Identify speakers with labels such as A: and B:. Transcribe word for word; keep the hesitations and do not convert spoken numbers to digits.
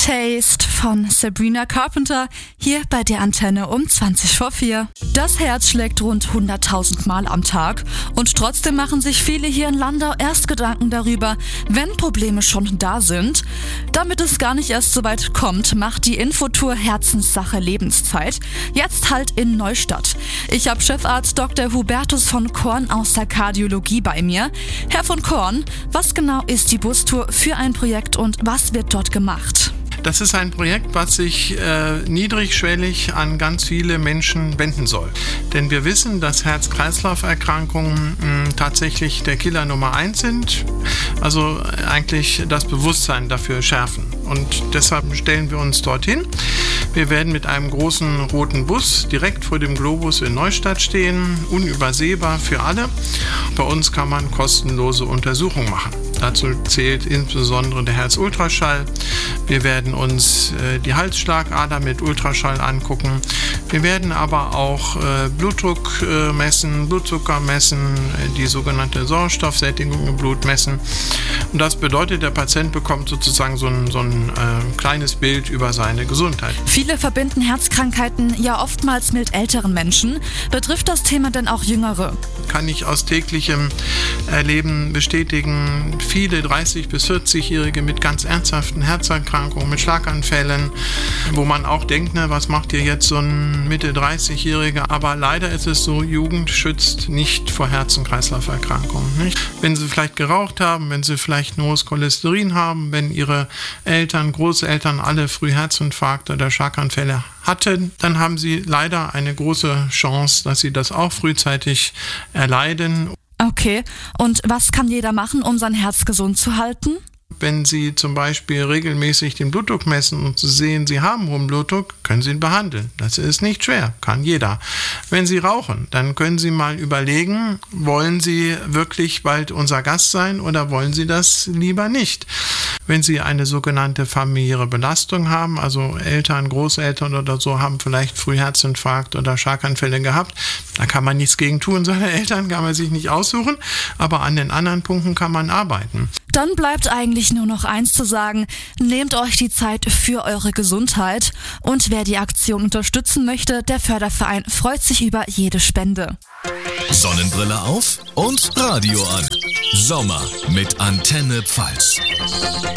A: Taste von Sabrina Carpenter hier bei der Antenne um zwanzig vor vier. Das Herz schlägt rund hunderttausend Mal am Tag und trotzdem machen sich viele hier in Landau erst Gedanken darüber, wenn Probleme schon da sind. Damit es gar nicht erst so weit kommt, macht die Infotour Herzenssache Lebenszeit jetzt halt in Neustadt. Ich habe Chefarzt Doktor Hubertus von Korn aus der Kardiologie bei mir. Herr von Korn, was genau ist die Bustour für ein Projekt und was wird dort gemacht?
B: Das ist ein Projekt, was sich äh, niedrigschwellig an ganz viele Menschen wenden soll. Denn wir wissen, dass Herz-Kreislauf-Erkrankungen mh, tatsächlich der Killer Nummer eins sind. Also eigentlich das Bewusstsein dafür schärfen. Und deshalb stellen wir uns dorthin. Wir werden mit einem großen roten Bus direkt vor dem Globus in Neustadt stehen, unübersehbar für alle. Bei uns kann man kostenlose Untersuchungen machen. Dazu zählt insbesondere der Herzultraschall. Wir werden uns äh, die Halsschlagader mit Ultraschall angucken. Wir werden aber auch äh, Blutdruck äh, messen, Blutzucker messen, äh, die sogenannte Sauerstoffsättigung im Blut messen. Und das bedeutet, der Patient bekommt sozusagen so ein, so ein äh, kleines Bild über seine Gesundheit.
A: Viele verbinden Herzkrankheiten ja oftmals mit älteren Menschen. Betrifft das Thema denn auch Jüngere?
B: Kann ich aus täglichem Erleben bestätigen. Viele dreißig- bis vierzig-Jährige mit ganz ernsthaften Herzerkrankungen, mit Schlaganfällen, wo man auch denkt, ne, was macht hier jetzt so ein Mitte dreißig-Jähriger? Aber leider ist es so, Jugend schützt nicht vor Herz- und Kreislauferkrankungen. Nicht? Wenn sie vielleicht geraucht haben, wenn sie vielleicht ein hohes Cholesterin haben, wenn ihre Eltern, Großeltern alle früh Herzinfarkte oder Schlaganfälle hatten, dann haben sie leider eine große Chance, dass sie das auch frühzeitig erleiden.
A: Okay, und was kann jeder machen, um sein Herz gesund zu halten?
B: Wenn Sie zum Beispiel regelmäßig den Blutdruck messen und sehen, Sie haben hohen Blutdruck, können Sie ihn behandeln. Das ist nicht schwer, kann jeder. Wenn Sie rauchen, dann können Sie mal überlegen, wollen Sie wirklich bald unser Gast sein oder wollen Sie das lieber nicht? Wenn Sie eine sogenannte familiäre Belastung haben, also Eltern, Großeltern oder so haben vielleicht früh Herzinfarkt oder Schlaganfälle gehabt, da kann man nichts gegen tun. Seine Eltern kann man sich nicht aussuchen, aber an den anderen Punkten kann man arbeiten.
A: Dann bleibt eigentlich nur noch eins zu sagen: Nehmt euch die Zeit für eure Gesundheit. Und wer die Aktion unterstützen möchte, der Förderverein freut sich über jede Spende.
C: Sonnenbrille auf und Radio an. Sommer mit Antenne Pfalz.